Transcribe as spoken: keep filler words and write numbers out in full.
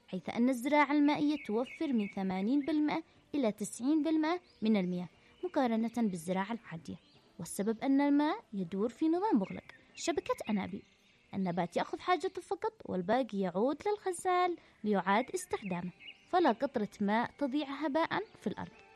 حيث أن الزراعة المائية توفر من ثمانين بالمئة إلى تسعين بالمئة من المياه مقارنة بالزراعة العادية. والسبب أن الماء يدور في نظام مغلق، شبكة أنابيب. النبات يأخذ حاجته فقط والباقي يعود للخزان ليعاد استخدامه، فلا قطرة ماء تضيع هباء في الأرض.